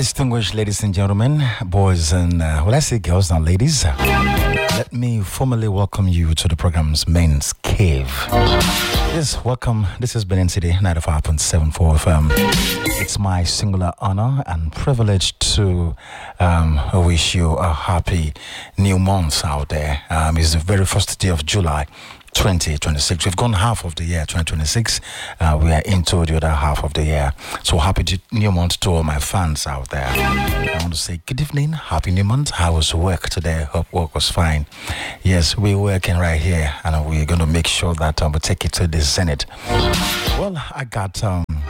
Distinguished ladies and gentlemen, boys and, well, I say girls and ladies, let me formally welcome you to the program's Men's Cave. Yes, welcome. This is Benin City 95.74 FM. It's my singular honor and privilege to wish you a happy new month out there. It's the very first day of July 2026. We've gone half of the year 2026. We are into the other half of the year. So happy new month to all my fans out there. I want to say good evening, happy new month. How was work today? Hope work was fine. Yes, we're working right here, and we're going to make sure that we take it to the zenith. Well, I got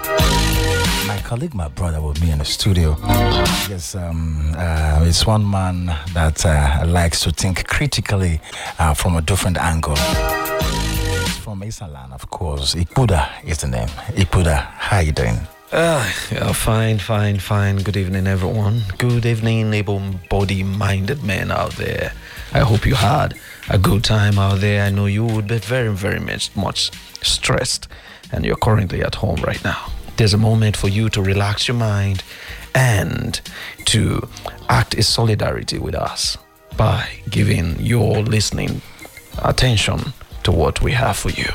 my colleague, my brother, with me in the studio. Yes, it's one man that likes to think critically from a different angle. From Isaland, of course. Ipuda is the name. Ipuda, how you doing? Yeah, fine. Good evening, everyone. Good evening, able-body-minded men out there. I hope you had a good time out there. I know you would be very much stressed, and you're currently at home right now. There's a moment for you to relax your mind and to act in solidarity with us by giving your listening attention to what we have for you.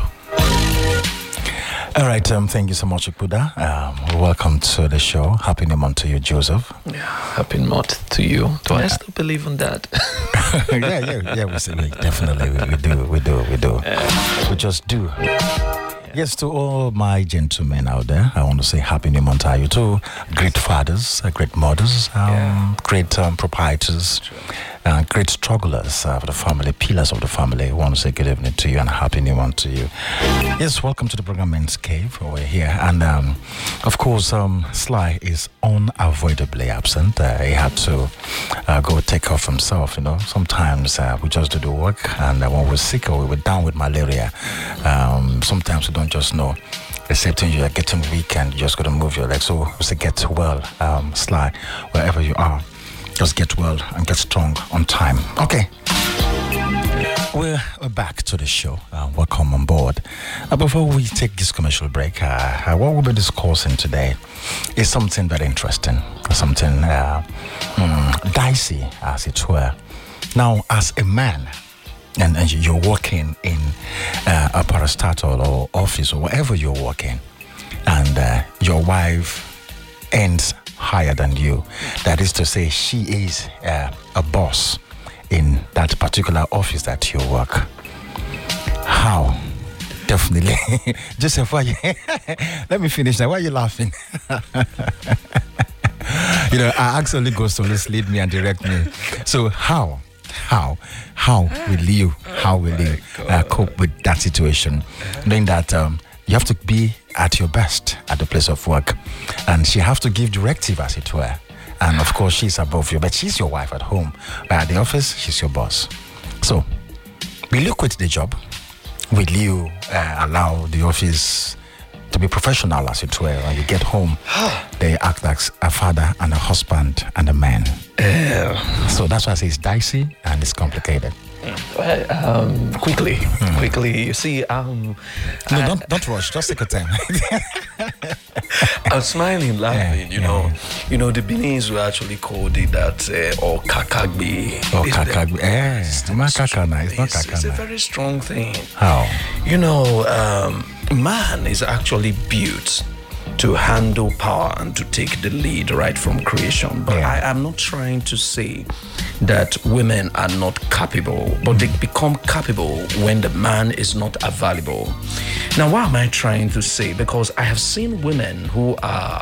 All right, thank you so much, Ipuda. Welcome to the show. Happy new month to you, Joseph. Yeah, happy month to you. Do I still believe in that? yeah, we definitely we do. We just do. Yes, to all my gentlemen out there, I want to say happy new month to you too. Great fathers, great mothers, great proprietors, great strugglers for the family, pillars of the family. I want to say good evening to you and happy new month to you. Yes, welcome to the program Men's Cave. We're here, and of course, Sly is unavoidably absent. He had to go take off himself. You know, sometimes we just do the work, and when we're sick or we're down with malaria, sometimes we don't just know. Except when you're getting weak and you just got to move your legs. So we say get well, Sly, wherever you are. Just get well and get strong on time. Okay. We're back to the show. Welcome on board. Before we take this commercial break, what we'll be discussing today is something very interesting, something dicey, as it were. Now, as a man, and you're working in a parastatal or office or wherever you're working, and your wife earns higher than you. That is to say, she is a boss in that particular office that you work. How? Definitely. Joseph, why let me finish now. Why are you laughing? You know, I actually go to lead me and direct me. So how will you cope with that situation, knowing that you have to be at your best at the place of work, and she have to give directive, as it were, and of course she's above you, but she's your wife at home, but at the office she's your boss. So will you quit the job? Will you allow the office to be professional, as it were? When you get home, they act like a father and a husband and a man. So that's why I say it's dicey and it's complicated. Quickly, you see, no, don't rush, just take your time. I'm smiling, laughing, you know. You know, the Beninese will actually call it that, or kakagbe. It's not kakana. It's a very strong thing. How? You know, man is actually built to handle power and to take the lead right from creation. But I am not trying to say that women are not capable, but they become capable when the man is not available. Now, what am I trying to say? Because I have seen women who are